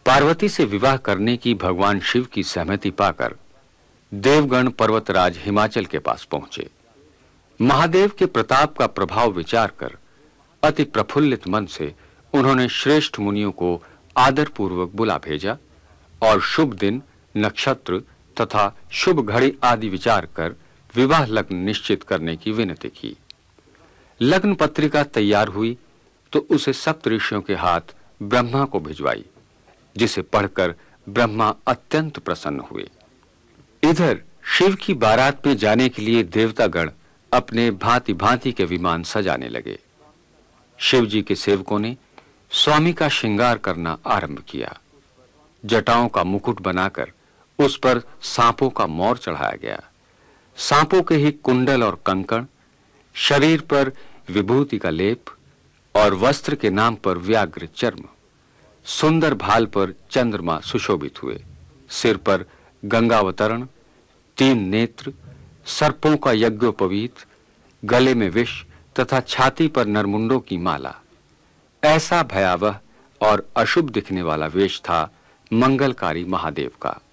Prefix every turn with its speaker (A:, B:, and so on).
A: पार्वती से विवाह करने की भगवान शिव की सहमति पाकर देवगण पर्वतराज हिमाचल के पास पहुंचे। महादेव के प्रताप का प्रभाव विचार कर अति प्रफुल्लित मन से उन्होंने श्रेष्ठ मुनियों को आदरपूर्वक बुला भेजा और शुभ दिन, नक्षत्र तथा शुभ घड़ी आदि विचार कर विवाह लग्न निश्चित करने की विनती की। लग्न पत्रिका तैयार हुई तो उसे सप्त ऋषियों के हाथ ब्रह्मा को भिजवाई, जिसे पढ़कर ब्रह्मा अत्यंत प्रसन्न हुए। इधर शिव की बारात में जाने के लिए देवतागण अपने भांति भांति के विमान सजाने लगे। शिव जी के सेवकों ने स्वामी का श्रृंगार करना आरंभ किया। जटाओं का मुकुट बनाकर उस पर सांपों का मौर चढ़ाया गया। सांपों के ही कुंडल और कंकण, शरीर पर विभूति का लेप और वस्त्र के नाम पर व्याघ्र चर्म, सुंदर भाल पर चंद्रमा सुशोभित हुए। सिर पर गंगावतरण, 3 नेत्र, सर्पों का यज्ञोपवीत, गले में विष तथा छाती पर नरमुंडों की माला। ऐसा भयावह और अशुभ दिखने वाला वेश था मंगलकारी महादेव का।